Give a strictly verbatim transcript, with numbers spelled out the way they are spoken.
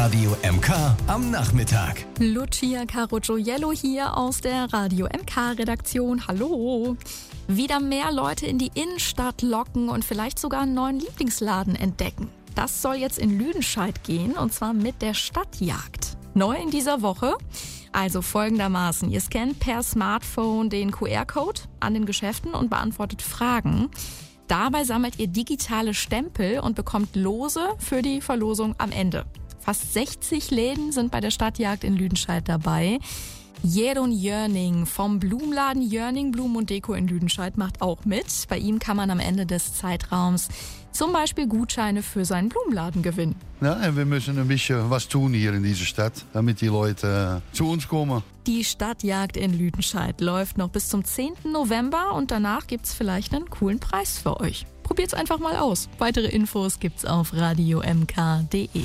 Radio M K am Nachmittag. Lucia Carogioiello hier aus der Radio M K-Redaktion. Hallo! Wieder mehr Leute in die Innenstadt locken und vielleicht sogar einen neuen Lieblingsladen entdecken. Das soll jetzt in Lüdenscheid gehen, und zwar mit der Stadtjagd. Neu in dieser Woche? Also folgendermaßen, ihr scannt per Smartphone den Q R-Code an den Geschäften und beantwortet Fragen. Dabei sammelt ihr digitale Stempel und bekommt Lose für die Verlosung am Ende. Fast sechzig Läden sind bei der Stadtjagd in Lüdenscheid dabei. Jeroen Jörning vom Blumenladen Jörning Blumen und Deko in Lüdenscheid macht auch mit. Bei ihm kann man am Ende des Zeitraums zum Beispiel Gutscheine für seinen Blumenladen gewinnen. Ja, wir müssen ein bisschen was tun hier in dieser Stadt, damit die Leute äh, zu uns kommen. Die Stadtjagd in Lüdenscheid läuft noch bis zum zehnten November und danach gibt's vielleicht einen coolen Preis für euch. Probiert's einfach mal aus. Weitere Infos gibt's auf radio m k punkt d e.